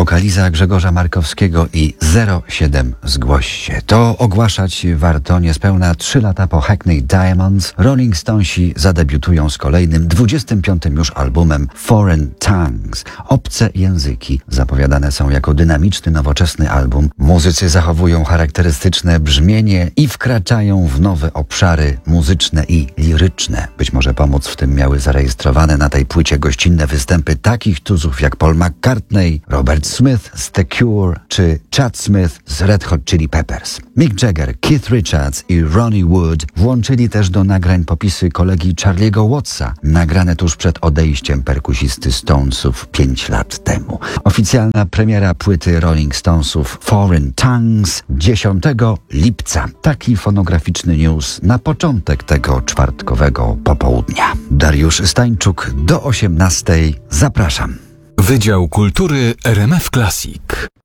Wokaliza Grzegorza Markowskiego i 07 zgłoś się. To ogłaszać warto. Niespełna 3 lata po Hackney Diamonds Rolling Stonesi zadebiutują z kolejnym 25. już albumem Foreign Tongues. Obce języki zapowiadane są jako dynamiczny, nowoczesny album. Muzycy zachowują charakterystyczne brzmienie i wkraczają w nowe obszary muzyczne i liryczne. Być może pomóc w tym miały zarejestrowane na tej płycie gościnne występy takich tuzów jak Paul McCartney, Robert Smith z The Cure czy Chad Smith z Red Hot Chili Peppers. Mick Jagger, Keith Richards i Ronnie Wood włączyli też do nagrań popisy kolegi Charlie'ego Wattsa, nagrane tuż przed odejściem perkusisty Stonesów 5 lat temu. Oficjalna premiera płyty Rolling Stonesów Foreign Tongues 10 lipca. Taki fonograficzny news na początek tego czwartkowego popołudnia. Dariusz Stańczuk do 18:00. Zapraszam. Wydział Kultury RMF Classic.